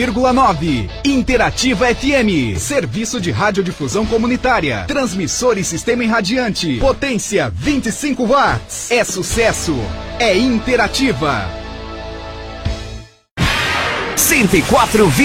101,9. Interativa FM. Serviço de radiodifusão comunitária. Transmissor e sistema irradiante. Potência 25 watts. É sucesso. É Interativa. 104,9.